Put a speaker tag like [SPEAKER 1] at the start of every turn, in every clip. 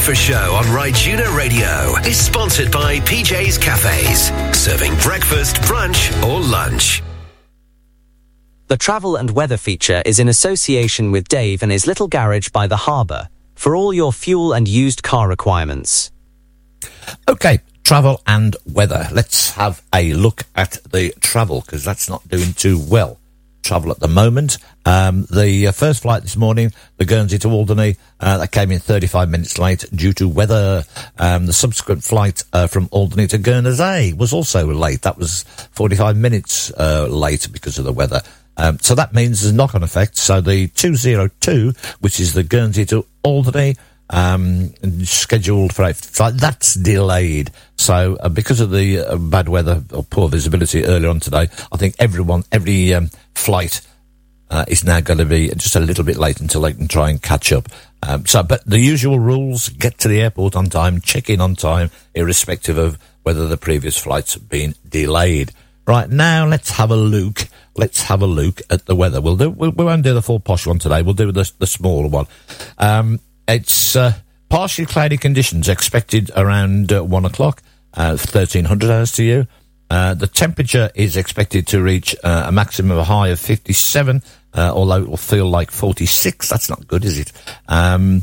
[SPEAKER 1] Breakfast Show on Rytuna Radio is sponsored by PJ's Cafes, serving breakfast, brunch or lunch.
[SPEAKER 2] The travel and weather feature is in association with Dave and his little garage by the harbour for all your fuel and used car requirements.
[SPEAKER 3] Okay, travel and weather. Let's have a look at the travel, because that's not doing too well. Travel at the moment. The first flight this morning, the Guernsey to Alderney, that came in 35 minutes late due to weather. The subsequent flight from Alderney to Guernsey was also late. That was 45 minutes late because of the weather. So that means there's a knock-on effect. So the 202, which is the Guernsey to Alderney, scheduled for a flight, that's delayed. So because of the bad weather or poor visibility earlier on today, I think every flight is now going to be just a little bit late until they can try and catch up. But the usual rules: get to the airport on time, check in on time, irrespective of whether the previous flight's been delayed. Right, now let's have a look. Let's have a look at the weather. We won't do the full posh one today. We'll do the smaller one. It's partially cloudy conditions expected around 1 o'clock, 1300 hours to you. The temperature is expected to reach a maximum of a high of 57, although it will feel like 46. That's not good, is it? And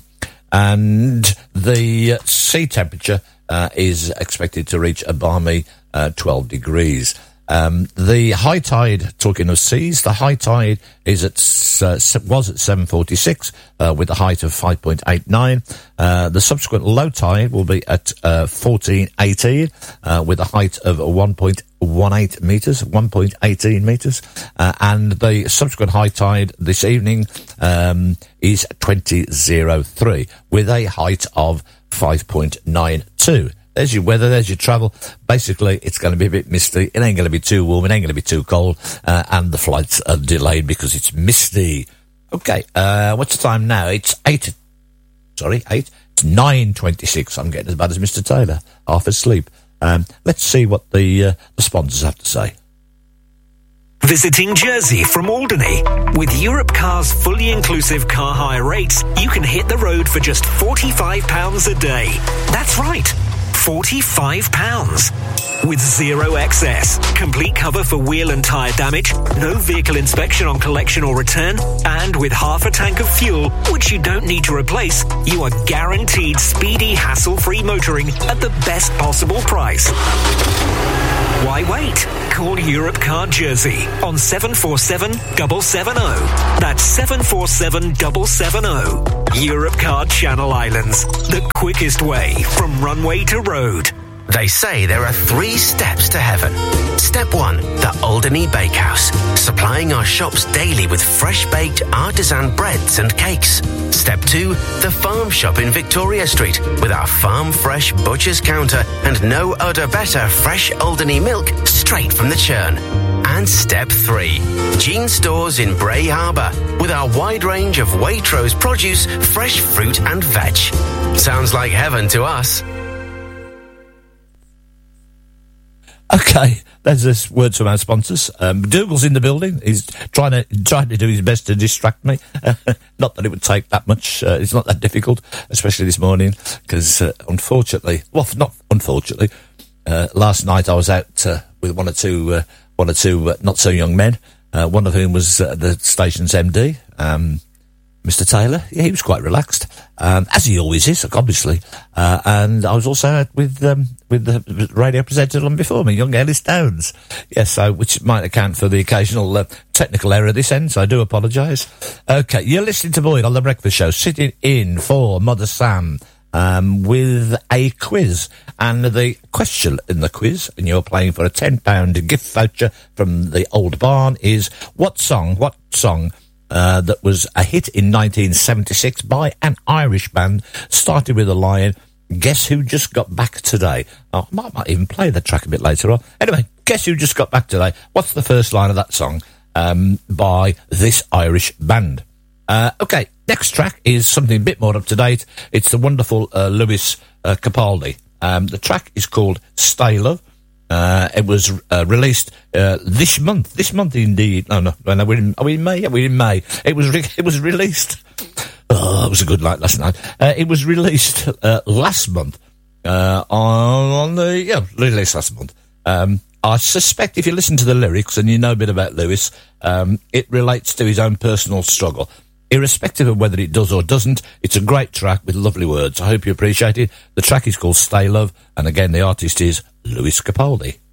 [SPEAKER 3] the sea temperature is expected to reach a balmy 12 degrees. The high tide, talking of seas, the high tide is was at 7:46 with a height of 5.89. The subsequent low tide will be at 14:18 with a height of 1.18 meters, 1.18 meters, and the subsequent high tide this evening is 20:03 with a height of 5.92. There's your weather, there's your travel. Basically, it's going to be a bit misty. It ain't going to be too warm, it ain't going to be too cold, and the flights are delayed because it's misty. Okay, what's the time now? It's 8. It's 9:26. I'm getting as bad as Mr. Taylor, half asleep. Let's see what the sponsors have to say.
[SPEAKER 1] Visiting Jersey from Alderney. With Europe Cars' fully inclusive car hire rates, you can hit the road for just £45 a day. That's right, £45. With zero excess, complete cover for wheel and tyre damage, no vehicle inspection on collection or return, and with half a tank of fuel, which you don't need to replace, you are guaranteed speedy, hassle-free motoring at the best possible price. Why wait? Call Europe Car Jersey on 747-770. That's 747-770. Europe Car Channel Islands, the quickest way from runway to road.
[SPEAKER 4] They say there are 3 steps to heaven. Step 1, the Alderney Bakehouse, supplying our shops daily with fresh-baked artisan breads and cakes. Step 2, the Farm Shop in Victoria Street, with our farm-fresh butcher's counter and no other better fresh Alderney milk straight from the churn. And Step 3, Jean Stores in Bray Harbour, with our wide range of Waitrose produce, fresh fruit and veg. Sounds like heaven to us.
[SPEAKER 3] Okay, there's this word from our sponsors. Dougal's in the building. He's trying to do his best to distract me. Not that it would take that much. It's not that difficult, especially this morning, because unfortunately, last night I was out with one or two not so young men. One of whom was the station's MD, Mr. Taylor. Yeah, he was quite relaxed, as he always is, obviously. And I was also out with the radio presenter on before me, young Ellis Downs. Yes, so which might account for the occasional technical error this end, so I do apologise. Okay, you're listening to Boyd on The Breakfast Show, sitting in for Mother Sam with a quiz. And the question in the quiz, and you're playing for a £10 gift voucher from the Old Barn, is what song that was a hit in 1976 by an Irish band, started with a line, guess who just got back today? Oh, I might even play the track a bit later on. Anyway, guess who just got back today? What's the first line of that song by this Irish band? Okay, next track is something a bit more up to date. It's the wonderful Lewis Capaldi. The track is called Stay Love. It was released this month indeed. No, we're in May. Yeah, we're in May. It was released Oh, it was a good night last night. It was released last month. Released last month. I suspect if you listen to the lyrics and you know a bit about Lewis, it relates to his own personal struggle. Irrespective of whether it does or doesn't, it's a great track with lovely words. I hope you appreciate it. The track is called Stay Love, and again, the artist is Lewis Capaldi.